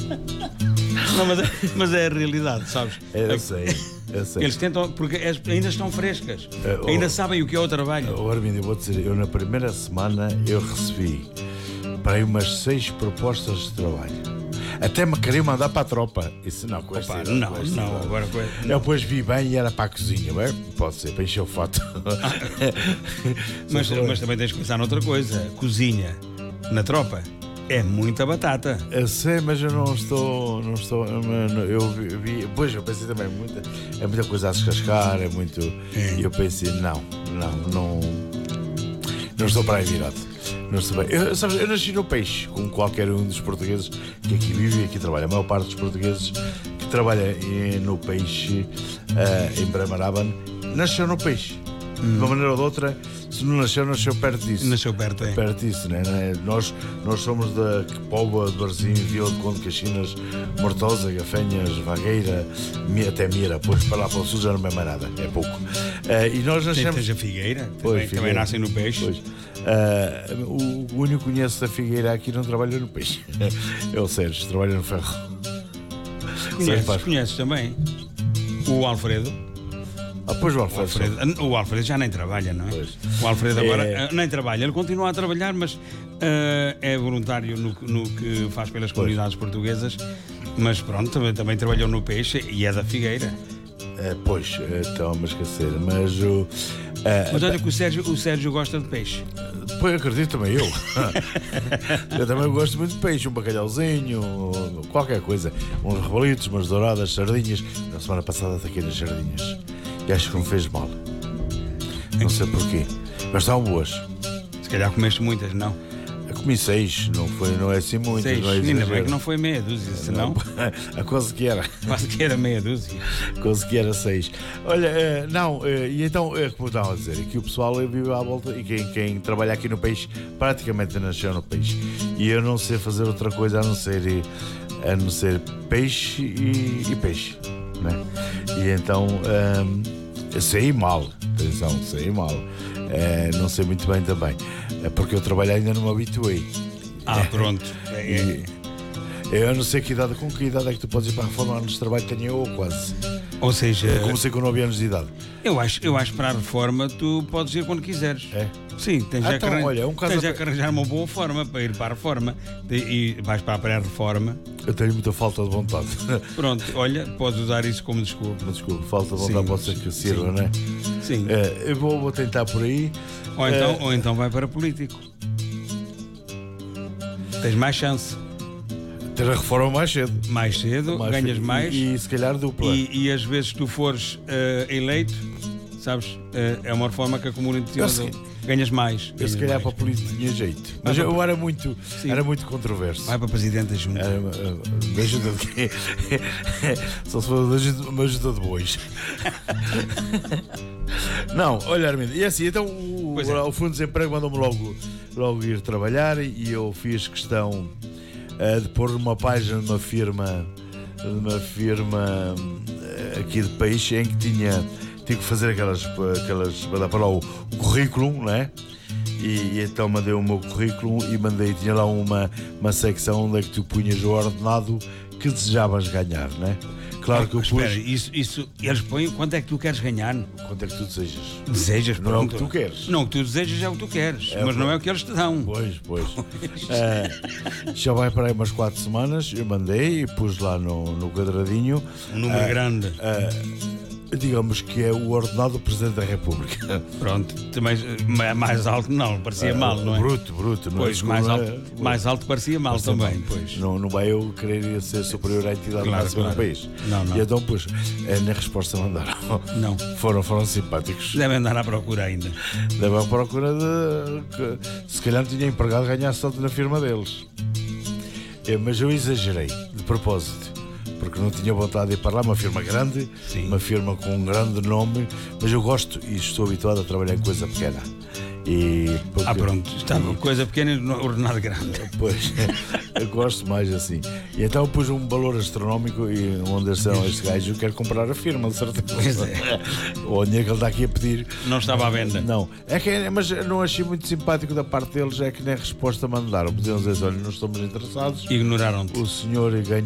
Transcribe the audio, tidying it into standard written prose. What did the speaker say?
Não, mas é a realidade, sabes? Eu sei. Eles tentam, porque ainda estão frescas, ainda sabem o que é o trabalho. Armindo, eu vou dizer, eu na primeira semana eu recebi para aí umas 6 propostas de trabalho. Até me queriam mandar para a tropa. Isso não, com esta idade, não, agora eu depois vi bem e era para a cozinha, bem? Pode ser, para encher o fato. Mas também tens que pensar noutra coisa. Cozinha na tropa é muita batata. Eu sei, mas eu não estou. Eu vi. Pois eu pensei também, é muita coisa a descascar, é muito. E eu pensei, não estou para aí virado. Não estou bem. Eu nasci no peixe, como qualquer um dos portugueses que aqui vive e aqui trabalha. A maior parte dos portugueses que trabalha no peixe, em Bremerhaven, nasceu no peixe. De uma maneira ou de outra, se não nasceu perto disso. Nasceu perto, é. Perto disso, né? Nós somos da Póvoa, de Varzim, Vila de Conde, Caxinas, Mortosa, Gafenhas, Vagueira, até Mira. Pois para lá para o sul já não é mais nada, é pouco. E nós nascemos. Tens a Figueira, pois, também nascem no peixe. Pois. O único que conhece da Figueira aqui não trabalha no peixe. É o Sérgio, trabalha no ferro. Conheces também o Alfredo? Pois o Alfredo já nem trabalha, não é? Pois. O Alfredo agora nem trabalha, ele continua a trabalhar, mas é voluntário no que faz pelas comunidades portuguesas. Mas pronto, também trabalhou no peixe e é da Figueira. Pois, então a esquecer, mas mas olha que o Sérgio gosta de peixe. Pois, acredito também eu. Eu também gosto muito de peixe, um bacalhauzinho, qualquer coisa. Uns rebolitos, umas douradas, sardinhas. Na semana passada ataquei nas sardinhas e acho que me fez mal. Não sei porquê, mas estavam boas. Se calhar comeste muitas, não? Eu comi 6, não é assim muitas. 6, ainda bem que não foi meia dúzia, senão. Quase que era. Quase que era meia dúzia. Quase que era 6. Olha, e então, como estava a dizer, aqui o pessoal vive à volta e quem trabalha aqui no peixe praticamente nasceu no peixe. E eu não sei fazer outra coisa a não ser peixe e peixe, né? E então, eu sei mal, atenção, sei mal. Não sei muito bem também. É porque eu trabalho ainda não me habituei. Pronto. Eu não sei com que idade é que tu podes ir para a reforma onde trabalho, tenho eu ou quase. Ou seja, eu comecei com 9 anos de idade. Eu acho que para a reforma tu podes ir quando quiseres. É? Sim, tens tens que arranjar uma boa forma para ir para a reforma. E vais para a pré-reforma. Eu tenho muita falta de vontade. Pronto, olha, podes usar isso como desculpa. Falta de vontade pode ser que sirva, não é? Sim. Eu vou tentar por aí. Ou então vai para político. Tens mais chance. Ter a reforma mais cedo. Mais cedo, ganhas mais. E se calhar dupla. E às vezes tu fores eleito, sabes, é uma reforma que acumula ganhas mais. Eu se calhar para a política tinha jeito. Mas eu era muito controverso. Vai para presidente da junta. Da junta de quê? Só se for uma junta de bois. Não, olha, Armindo, e assim, então o Fundo de Desemprego mandou-me logo ir trabalhar e eu fiz questão de pôr numa página de uma firma aqui de peixe em que tinha que fazer aquelas mandar para lá o currículo, não é? E então mandei o meu currículo e tinha lá uma secção onde é que tu punhas o ordenado que desejavas ganhar, não é? Claro que eu pus. Espera, isso eles põem quanto é que tu queres ganhar? Quanto é que tu desejas? Desejas, não é o que tu queres. Não, o que tu desejas é o que tu queres, mas não é o que eles te dão. Pois. Já vai para aí umas 4 semanas, eu mandei e pus lá no quadradinho. Um número grande. Digamos que é o ordenado do Presidente da República. Pronto, também mais alto não, parecia mal, não é? Bruto, não pois, é? Mais alto parecia mal também, pois. Não vai eu querer ser superior à entidade máxima do país. Não. E então, pois, na resposta mandaram. Não. Foram simpáticos. Devem andar à procura ainda. Devem à procura se calhar não tinha empregado ganhasse tanto na firma deles. Mas eu exagerei, de propósito. Porque não tinha vontade de ir para lá, uma firma grande, sim, uma firma com um grande nome, mas eu gosto e estou habituado a trabalhar em coisa pequena. Pronto, está coisa pequena e ordenado grande. Pois, eu gosto mais assim. E então pus um valor astronómico e onde estão este gajo, eu quero comprar a firma, de certeza. Pois é. O dinheiro que ele está aqui a pedir. Não estava à venda. Não. Mas não achei muito simpático da parte deles, é que nem resposta mandaram. Podiam dizer, olha, não estamos interessados. Ignoraram-te. O senhor ganha